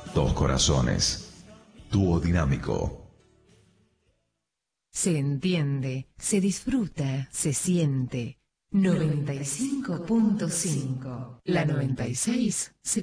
Dos corazones. Dúo dinámico. Se entiende, se disfruta, se siente. 95.5. La 96 se